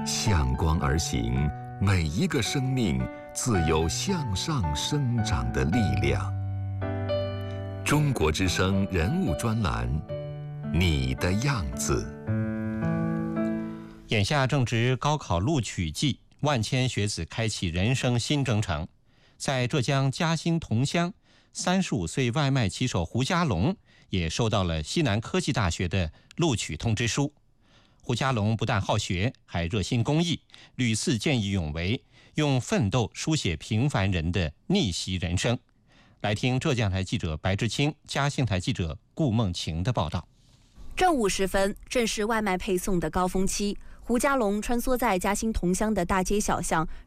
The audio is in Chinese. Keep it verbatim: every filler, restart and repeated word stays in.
向光而行，每一个生命自有向上生长的力量。中国之声人物专栏，你的样子。 眼下正值高考录取季，万千学子开启人生新征程。在浙江嘉兴桐乡，三十五岁外卖骑手胡家龙也收到了西南科技大学的录取通知书。胡家龙不但好学，还热心公益，屡次见义勇为，用奋斗书写平凡人的逆袭人生。来听浙江台记者白志清、嘉兴台记者顾梦晴的报道。 正午时分，正是外卖配送的高峰期。胡家龙穿梭在嘉兴桐乡的大街小巷，